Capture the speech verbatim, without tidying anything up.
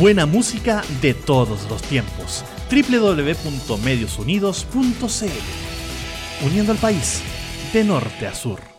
Buena música de todos los tiempos. doble u doble u doble u punto medios unidos punto c l. Uniendo al país de norte a sur.